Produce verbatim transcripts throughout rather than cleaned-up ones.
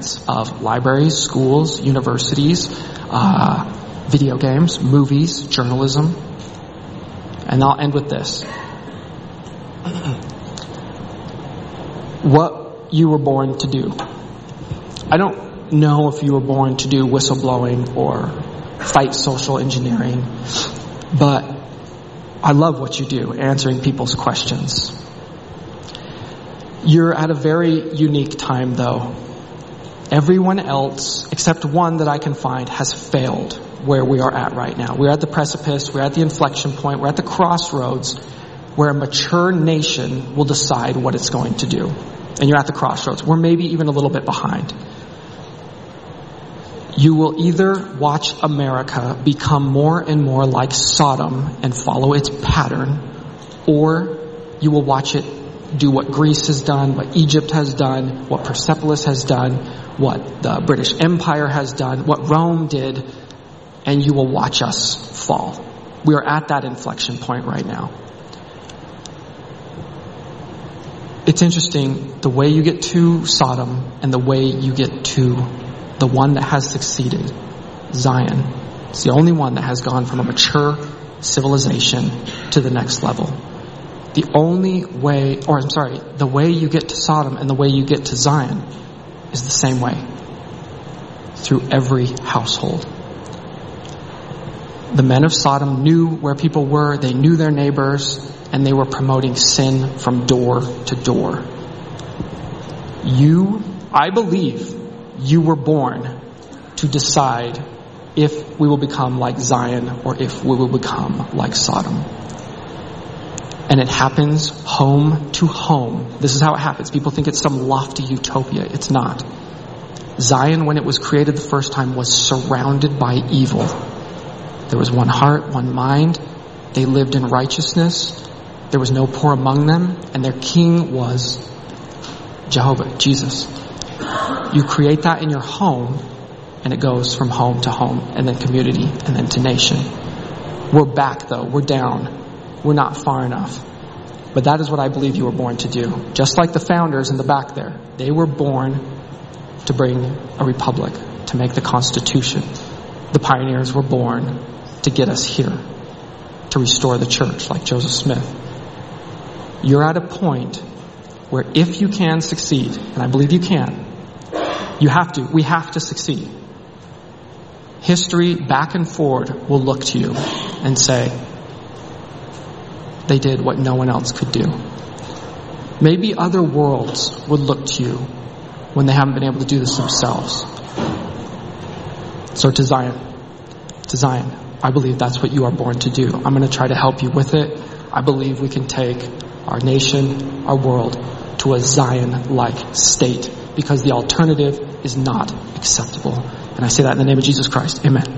expanse of libraries, schools, universities, uh, video games, movies, journalism. And I'll end with this. What you were born to do. I don't know if you were born to do whistleblowing or fight social engineering, but I love what you do, answering people's questions. You're at a very unique time, though. Everyone else, except one that I can find, has failed where we are at right now. We're at the precipice, we're at the inflection point, we're at the crossroads where a mature nation will decide what it's going to do. And you're at the crossroads. We're maybe even a little bit behind. You will either watch America become more and more like Sodom and follow its pattern, or you will watch it do what Greece has done, what Egypt has done, what Persepolis has done, what the British Empire has done, what Rome did, and you will watch us fall. We are at that inflection point right now. It's interesting, the way you get to Sodom and the way you get to the one that has succeeded, Zion. It's the only one that has gone from a mature civilization to the next level. The only way, or I'm sorry, the way you get to Sodom and the way you get to Zion is the same way. Through every household. The men of Sodom knew where people were, they knew their neighbors, and they were promoting sin from door to door. You, I believe, you were born to decide if we will become like Zion or if we will become like Sodom. And it happens home to home. This is how it happens. People think it's some lofty utopia. It's not. Zion, when it was created the first time, was surrounded by evil. There was one heart, one mind. They lived in righteousness. There was no poor among them. And their king was Jehovah, Jesus. You create that in your home, and it goes from home to home, and then community, and then to nation. We're back, though. We're down. We're not far enough. But that is what I believe you were born to do. Just like the founders in the back there. They were born to bring a republic, to make the Constitution. The pioneers were born to get us here, to restore the church, like Joseph Smith. You're at a point where if you can succeed, and I believe you can, you have to, we have to succeed. History, back and forward, will look to you and say, they did what no one else could do. Maybe other worlds would look to you when they haven't been able to do this themselves. So to Zion, to Zion, I believe that's what you are born to do. I'm going to try to help you with it. I believe we can take our nation, our world, to a Zion-like state, because the alternative is not acceptable. And I say that in the name of Jesus Christ. Amen.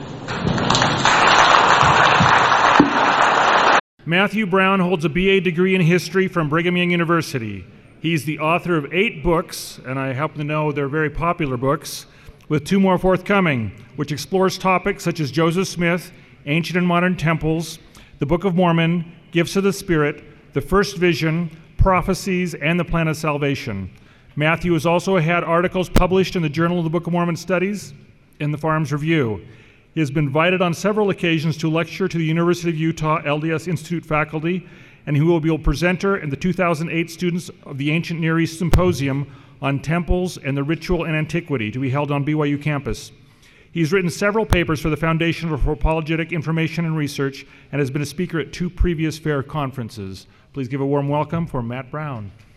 Matthew Brown holds a B A degree in history from Brigham Young University. He's the author of eight books, and I happen to know they're very popular books, with two more forthcoming, which explores topics such as Joseph Smith, ancient and modern temples, the Book of Mormon, gifts of the Spirit, the first vision, prophecies, and the plan of salvation. Matthew has also had articles published in the Journal of the Book of Mormon Studies and the Farms Review. He has been invited on several occasions to lecture to the University of Utah L D S Institute faculty, and he will be a presenter in the two thousand eight Students of the Ancient Near East Symposium on Temples and the Ritual and Antiquity, to be held on B Y U campus. He's written several papers for the Foundation for Apologetic Information and Research and has been a speaker at two previous fair conferences. Please give a warm welcome for Matt Brown.